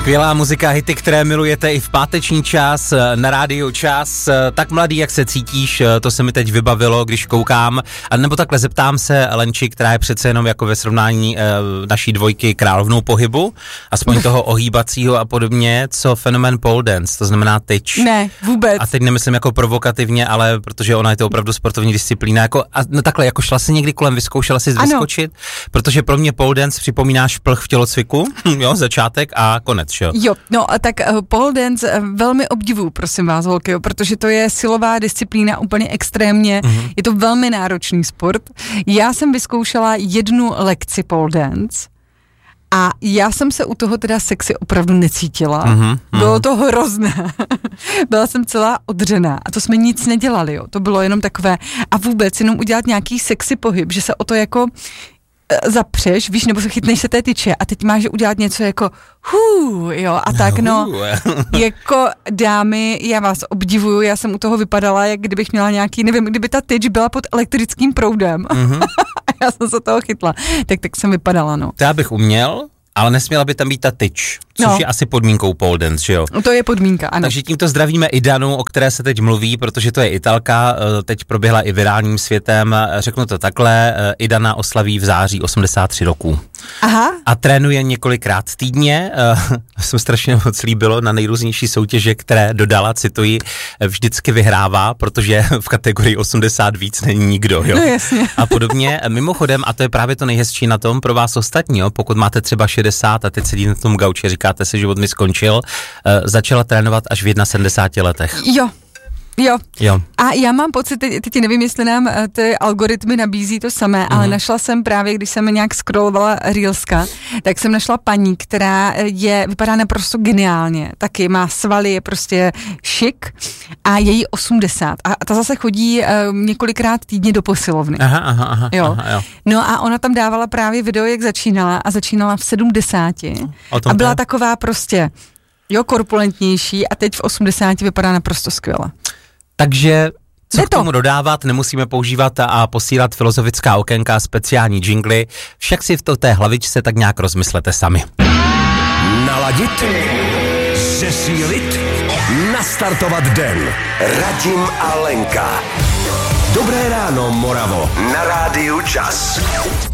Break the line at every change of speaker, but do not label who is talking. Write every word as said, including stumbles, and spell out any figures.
Skvělá muzika, hity, které milujete i v páteční čas, na rádiu Čas. Tak mladý, jak se cítíš, to se mi teď vybavilo, když koukám. A nebo takhle zeptám se Lenči, která je přece jenom jako ve srovnání e, naší dvojky královnou pohybu, aspoň toho ohýbacího a podobně, co fenomén pole dance, to znamená tyč.
Ne, vůbec.
A teď nemyslím jako provokativně, ale protože ona je to opravdu sportovní disciplína. Jako, a no takhle, jako šla si někdy kolem, vyzkoušela si vyskočit, protože pro mě pole dance připomíná šplh v tělocviku, jo, začátek a konec, jo.
Jo, no a tak uh, pole dance uh, velmi obdivuju, prosím vás, holky, jo, protože to je silová disciplína úplně extrémně, mm-hmm. je to velmi náročný sport. Já jsem vyzkoušela jednu lekci pole dance a já jsem se u toho teda sexy opravdu necítila. Mm-hmm. Bylo to hrozné. Byla jsem celá odřená a to jsme nic nedělali, jo. To bylo jenom takové a vůbec jenom udělat nějaký sexy pohyb, že se o to jako zapřeš, víš, nebo se chytneš se té tyče a teď máš udělat něco jako hů, jo, a tak no, jako dámy, já vás obdivuju, já jsem u toho vypadala, jak kdybych měla nějaký, nevím, kdyby ta tyč byla pod elektrickým proudem mm-hmm. a já jsem se toho chytla, tak tak jsem vypadala, no.
To já bych uměl, ale nesměla by tam být ta tyč, což no. je asi podmínkou pole dance, že jo?
To je podmínka, ano.
Takže tímto zdravíme i Danu, o které se teď mluví, protože to je Italka, teď proběhla i virálním světem, řeknu to takhle, i Dana oslaví v září osmdesát tři roků.
Aha.
A trénuje několikrát týdně, jsem strašně moc líbilo na nejrůznější soutěže, které dodala, cituji, vždycky vyhrává, protože v kategorii osmdesát víc není nikdo, jo?
No jasně.
A podobně, mimochodem, a to je právě to nejhezčí na tom pro vás ostatní, jo? Pokud máte třeba šedesát a teď sedíte na tom gauči, říkáte si, život mi skončil, začala trénovat až v sedmdesáti jedna letech.
Jo. Jo.
jo.
A já mám pocit, teď, teď nevím, jestli nám ty algoritmy nabízí to samé, mm. ale našla jsem právě, když jsem nějak scrollovala Reelska, tak jsem našla paní, která je, vypadá naprosto geniálně, taky má svaly, je prostě šik a je jí osmdesát a ta zase chodí uh, několikrát týdně do posilovny.
Aha, aha, aha,
jo.
aha, jo.
No a ona tam dávala právě video, jak začínala a začínala v sedmdesáti a byla to? Taková prostě jo, korpulentnější a teď v osmdesáti vypadá naprosto skvěle.
Takže co k tomu dodávat, nemusíme používat a posílat filozofická okénka, speciální džingly, však si v to té hlavičce tak nějak rozmyslete sami.
Naladit, zesílit, nastartovat den. Radim a Lenka. Dobré ráno, Moravo, na rádiu Čas.